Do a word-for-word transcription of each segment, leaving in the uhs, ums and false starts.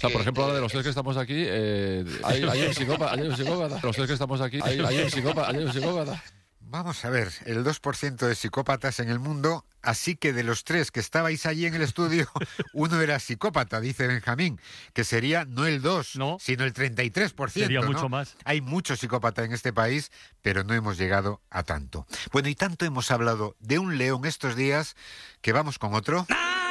sea, por ejemplo, ahora de los tres que estamos aquí, eh, hay, hay un psicópata, hay un psicópata. Los tres que estamos aquí, hay, hay un psicópata, hay un psicópata. Vamos a ver, el dos por ciento de psicópatas en el mundo, así que de los tres que estabais allí en el estudio, uno era psicópata, dice Benjamín, que sería no el dos, no, sino el treinta y tres por ciento. Sería ¿no? mucho más. Hay mucho psicópata en este país, pero no hemos llegado a tanto. Bueno, y tanto hemos hablado de un león estos días, que vamos con otro.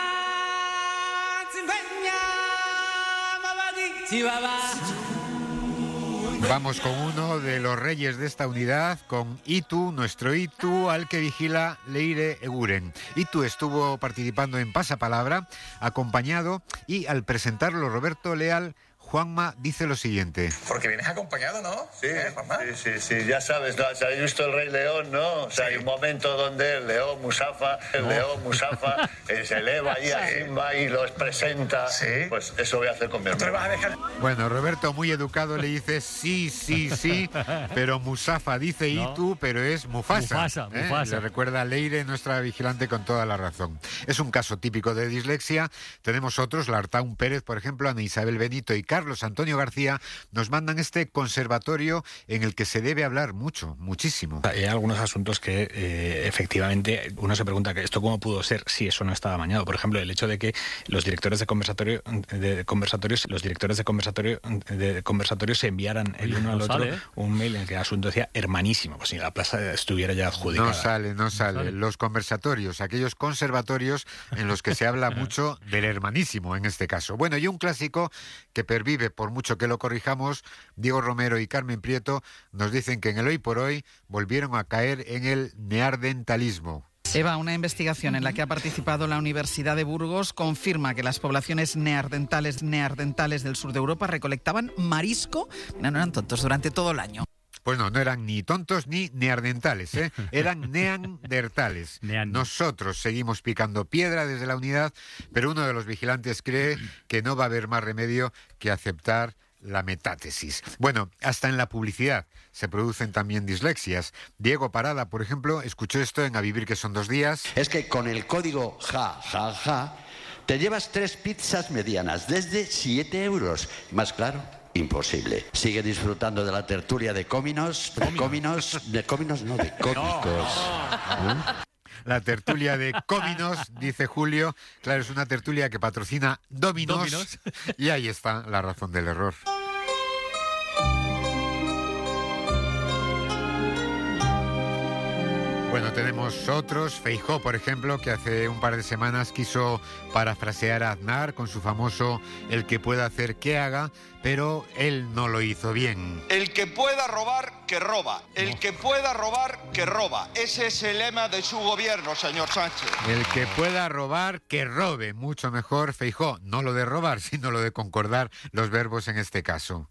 Vamos con uno de los reyes de esta unidad, con Itu, nuestro Itu, al que vigila Leire Eguren. Itu estuvo participando en Pasapalabra, acompañado, y al presentarlo Roberto Leal, Juanma dice lo siguiente. Porque vienes acompañado, ¿no? Sí, ¿Eh, Juanma? sí, sí, sí, ya sabes, ¿no? Si habéis visto El Rey León, ¿no? O sea, sí. Hay un momento donde el león Musafa, el no. león Musafa eh, se eleva ahí a Simba y los presenta. Sí. Pues eso voy a hacer con mi hermano. Vas a dejar... Bueno, Roberto, muy educado, le dice sí, sí, sí, pero Musafa dice no. Itu, pero es Mufasa. Mufasa, ¿eh? Mufasa. Le recuerda a Leire, nuestra vigilante, con toda la razón. Es un caso típico de dislexia. Tenemos otros, Lartaun Pérez, por ejemplo, Ana Isabel Benito y Carlos Antonio García, nos mandan este conservatorio en el que se debe hablar mucho, muchísimo. Hay algunos asuntos que eh, efectivamente uno se pregunta que esto cómo pudo ser si eso no estaba amañado. Por ejemplo, el hecho de que los directores de conversatorio de conversatorios, los directores de conversatorio de conversatorios se enviaran el uno al otro sale, ¿eh? un mail en el que el asunto decía hermanísimo, pues si la plaza estuviera ya adjudicada. No sale, no sale. No sale. Los conversatorios, aquellos conservatorios en los que se habla mucho del hermanísimo en este caso. Bueno, y un clásico que pervive por mucho que lo corrijamos, Diego Romero y Carmen Prieto nos dicen que en el Hoy por Hoy volvieron a caer en el neandertalismo. Eva, una investigación en la que ha participado la Universidad de Burgos confirma que las poblaciones neandertales, neandertales del sur de Europa recolectaban marisco, no, no eran tontos, durante todo el año. Pues no, no eran ni tontos ni neandertales, ¿eh? Eran neandertales. Nean. Nosotros seguimos picando piedra desde la unidad, pero uno de los vigilantes cree que no va a haber más remedio que aceptar la metátesis. Bueno, hasta en la publicidad se producen también dislexias. Diego Parada, por ejemplo, escuchó esto en A Vivir que son dos días. Es que con el código ja, ja, ja, te llevas tres pizzas medianas desde siete euros. Más claro, imposible. Sigue disfrutando de la tertulia de Cóminos, de Cóminos, de Cóminos no, de cómicos. ¿Eh? La tertulia de Cóminos, dice Julio. Claro, es una tertulia que patrocina Dominos, Dominos. Y ahí está la razón del error. Bueno, tenemos otros. Feijóo, por ejemplo, que hace un par de semanas quiso parafrasear a Aznar con su famoso "el que pueda hacer que haga", pero él no lo hizo bien. El que pueda robar, que roba. El que pueda robar, que roba. Ese es el lema de su gobierno, señor Sánchez. El que pueda robar, que robe. Mucho mejor, Feijóo. No lo de robar, sino lo de concordar los verbos en este caso.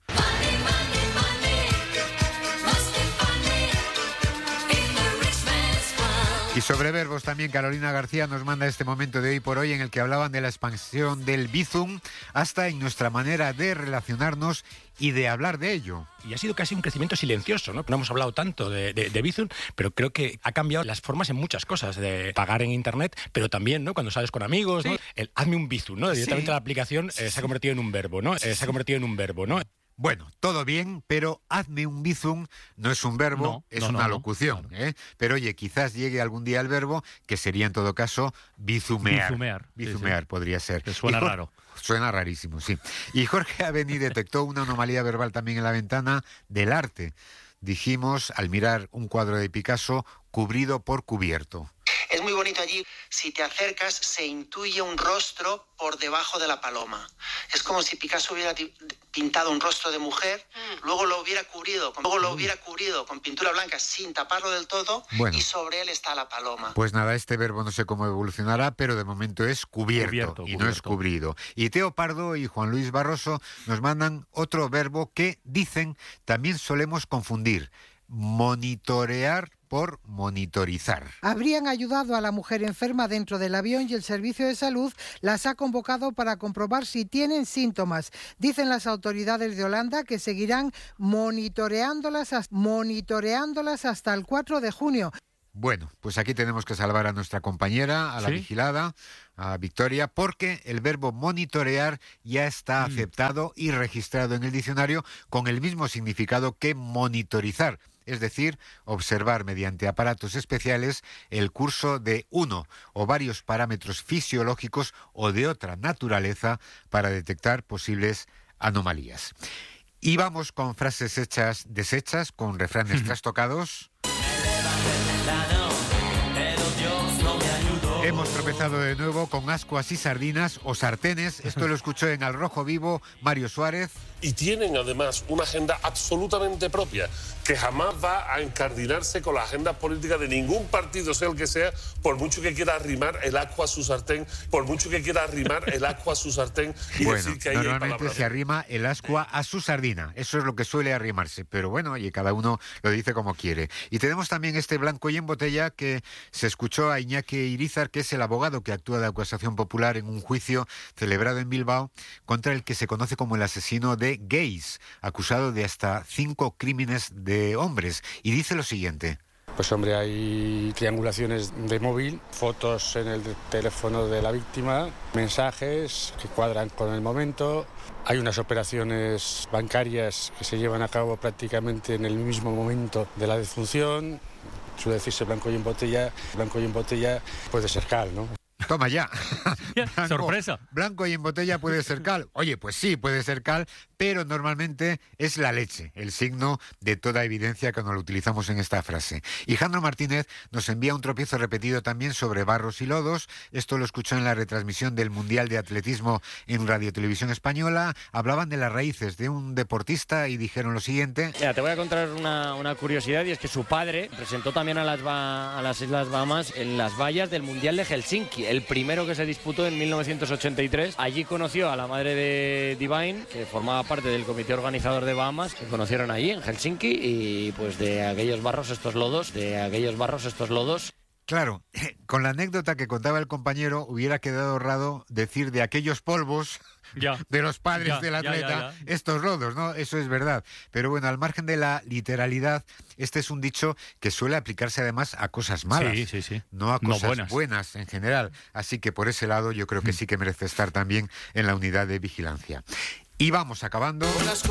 Y sobre verbos también Carolina García nos manda este momento de Hoy por Hoy en el que hablaban de la expansión del Bizum hasta en nuestra manera de relacionarnos y de hablar de ello. Y ha sido casi un crecimiento silencioso, ¿no? No hemos hablado tanto de, de, de Bizum, pero creo que ha cambiado las formas en muchas cosas, de pagar en internet, pero también, ¿no? Cuando sales con amigos, ¿no? Sí. El hazme un Bizum, ¿no? Directamente Sí. la aplicación eh, se ha convertido en un verbo, ¿no? Eh, se ha convertido en un verbo, ¿no? Bueno, todo bien, pero hazme un bizum no es un verbo, No, es no, una no, locución. no, claro. ¿eh? Pero oye, quizás llegue algún día el verbo, que sería en todo caso bizumear. Bizumear, sí, Bizumear sí. podría ser. Que suena Y Jor- raro. Suena rarísimo, sí. Y Jorge Avení detectó una anomalía verbal también en la ventana del arte. Dijimos, al mirar un cuadro de Picasso, cubrido por cubierto. Es muy bonito allí. Si te acercas, se intuye un rostro por debajo de la paloma. Es como si Picasso hubiera ti- pintado un rostro de mujer, mm. luego lo hubiera cubrido, con, luego lo hubiera cubrido con pintura blanca sin taparlo del todo, Bueno. y sobre él está la paloma. Pues nada, este verbo no sé cómo evolucionará, pero de momento es cubierto, Cubierto, y no cubierto. es cubrido. Y Teo Pardo y Juan Luis Barroso nos mandan otro verbo que, dicen, también solemos confundir: monitorear por monitorizar. Habrían ayudado a la mujer enferma dentro del avión y el Servicio de Salud las ha convocado para comprobar si tienen síntomas. Dicen las autoridades de Holanda que seguirán monitoreándolas, hasta, monitoreándolas hasta el cuatro de junio. Bueno, pues aquí tenemos que salvar a nuestra compañera, a la ¿Sí? vigilada, a Victoria, porque el verbo monitorear ya está Mm. aceptado y registrado en el diccionario con el mismo significado que monitorizar. Es decir, observar mediante aparatos especiales el curso de uno o varios parámetros fisiológicos o de otra naturaleza para detectar posibles anomalías. Y vamos con frases hechas, deshechas, con refranes trastocados. Hemos tropezado de nuevo con ascuas y sardinas o sartenes. Esto lo escuchó en Al Rojo Vivo Mario Suárez. Y tienen además una agenda absolutamente propia, que jamás va a encardinarse con la agenda política de ningún partido, sea el que sea, por mucho que quiera arrimar el ascua a su sartén, por mucho que quiera arrimar el ascua a su sartén y Bueno, decir que ahí hay normalmente palabras. se arrima el ascua a su sardina. Eso es lo que suele arrimarse. Pero bueno, oye, cada uno lo dice como quiere. Y tenemos también este blanco y en botella que se escuchó a Iñaki Irizar, que es el abogado que actúa de acusación popular en un juicio celebrado en Bilbao contra el que se conoce como el asesino de gays, acusado de hasta cinco crímenes de hombres. Y dice lo siguiente. Pues hombre, hay triangulaciones de móvil, fotos en el teléfono de la víctima, mensajes que cuadran con el momento. Hay unas operaciones bancarias que se llevan a cabo prácticamente en el mismo momento de la defunción. Suele decirse blanco y en botella, blanco y en botella puede ser cal, ¿no? Toma ya. Blanco, sorpresa. Blanco y en botella puede ser cal. Oye, pues sí, puede ser cal, pero normalmente es la leche, el signo de toda evidencia cuando lo utilizamos en esta frase. Y Jandro Martínez nos envía un tropiezo repetido también sobre barros y lodos. Esto lo escuchó en la retransmisión del Mundial de Atletismo en Radio Televisión Española. Hablaban de las raíces de un deportista y dijeron lo siguiente. Mira, te voy a contar una, una curiosidad, y es que su padre presentó también a las, ba- a las Islas Bahamas en las vallas del Mundial de Helsinki, el primero que se disputó en mil novecientos ochenta y tres. Allí conoció a la madre de Divine, que formaba parte del comité organizador de Bahamas, que conocieron allí en Helsinki, y pues de aquellos barros estos lodos, de aquellos barros estos lodos. Claro, con la anécdota que contaba el compañero hubiera quedado ahorrado decir de aquellos polvos Ya. de los padres Ya, del ya, ya, atleta, ya. estos lodos, ¿no? Eso es verdad. Pero bueno, al margen de la literalidad, este es un dicho que suele aplicarse además a cosas malas, Sí, sí, sí. no a No cosas buenas. buenas en general. Así que por ese lado yo creo que sí que merece estar también en la unidad de vigilancia. Y vamos acabando.